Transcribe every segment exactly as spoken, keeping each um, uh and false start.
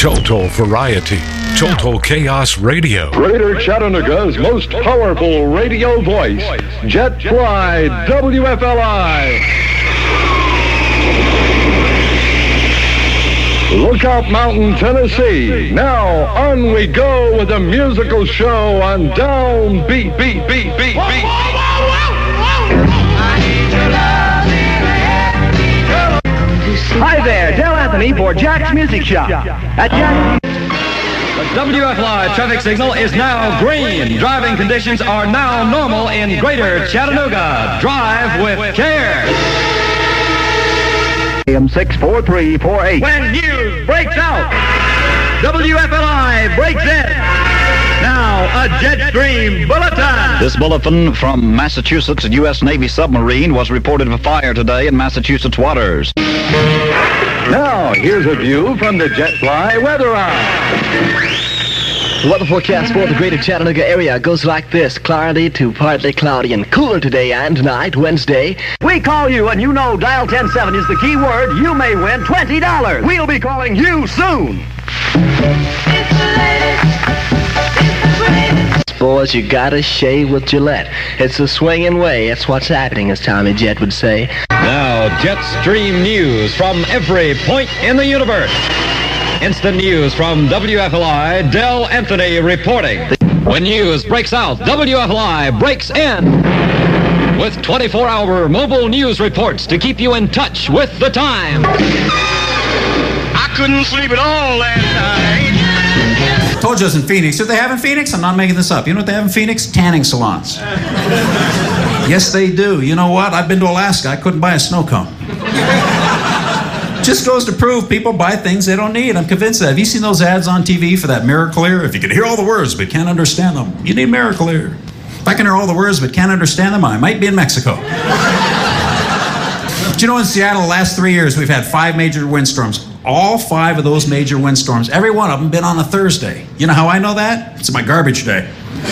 Total variety. Total Chaos Radio. Greater Chattanooga's most powerful radio voice. Jet Fly W F L I. Lookout Mountain, Tennessee. Now on we go with a musical show on Down Beat, Beat, Beat, Beat, Beat. Hi there, Del Anthony for Jack's Music Shop. At Jack's... The W F L I traffic signal is now green. Driving conditions are now normal in Greater Chattanooga. Drive with care. A M six four three four eight. When news breaks out, W F L I breaks in. Now, a Jetstream Bulletin. This bulletin from Massachusetts, a U S Navy submarine was reported of fire today in Massachusetts waters. Now, here's a view from the Jet Fly Weather Eye. The weather forecast for the Greater Chattanooga area goes like this. Cloudy to partly cloudy and cooler today and tonight, Wednesday. We call you and you know dial ten seven is the key word. You may win twenty dollars. We'll be calling you soon. Boys, you gotta shave with Gillette. It's a swinging way. It's what's happening, as Tommy Jet would say. Now, Jetstream news from every point in the universe. Instant news from W F L I, Del Anthony reporting. When news breaks out, W F L I breaks in with twenty-four hour mobile news reports to keep you in touch with the time. I couldn't sleep at all last night. I told you I was in Phoenix. What they have in Phoenix? I'm not making this up. You know what they have in Phoenix? Tanning salons. Yes, they do. You know what? I've been to Alaska. I couldn't buy a snow cone. Just goes to prove people buy things they don't need. I'm convinced of that. Have you seen those ads on T V for that Miraclear? If you can hear all the words but can't understand them, you need Miraclear. If I can hear all the words but can't understand them, I might be in Mexico. But you know, in Seattle, the last three years, we've had five major windstorms. All five of those major windstorms, every one of them been on a Thursday. You know how I know that? It's my garbage day.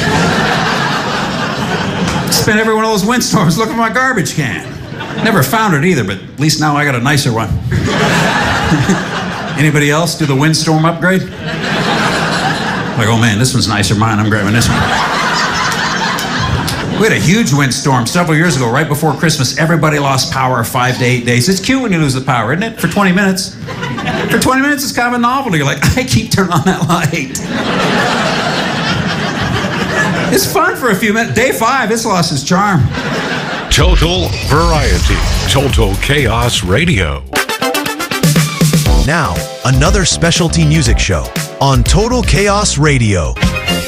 Spent every one of those windstorms looking for my garbage can. Never found it either, but at least now I got a nicer one. Anybody else do the windstorm upgrade? Like, oh man, this one's nicer. Mine, I'm grabbing this one. We had a huge windstorm several years ago, right before Christmas. Everybody lost power five to eight days. It's cute when you lose the power, isn't it? For twenty minutes. For twenty minutes, it's kind of a novelty. You're like, I keep turning on that light. It's fun for a few minutes. Day five, it's lost its charm. Total variety. Total Chaos Radio. Now, another specialty music show on Total Chaos Radio.